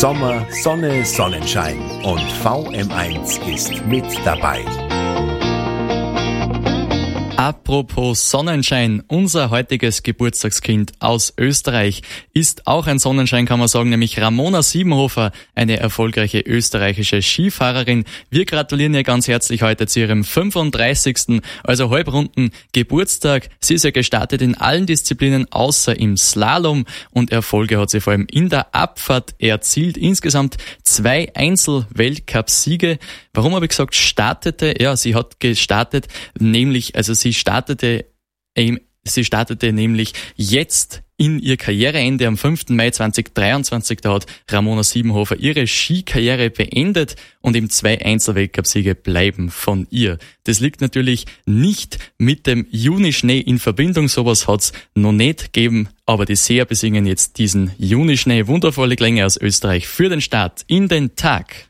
Sommer, Sonne, Sonnenschein und VM1 ist mit dabei. Apropos Sonnenschein, unser heutiges Geburtstagskind aus Österreich ist auch ein Sonnenschein, kann man sagen, nämlich Ramona Siebenhofer, eine erfolgreiche österreichische Skifahrerin. Wir gratulieren ihr ganz herzlich heute zu ihrem 35., also halbrunden Geburtstag. Sie ist ja gestartet in allen Disziplinen außer im Slalom und Erfolge hat sie vor allem in der Abfahrt erzielt. Insgesamt 2 Einzel-Weltcup-Siege. Warum habe ich gesagt startete? Ja, sie hat gestartet, nämlich, Sie startete nämlich jetzt in ihr Karriereende am 5. Mai 2023. Da hat Ramona Siebenhofer ihre Skikarriere beendet und eben 2 Einzel-Weltcup-Siege bleiben von ihr. Das liegt natürlich nicht mit dem Junischnee in Verbindung, sowas hat's noch nicht gegeben, aber die Seher besingen jetzt diesen Junischnee. Wundervolle Klänge aus Österreich für den Start in den Tag.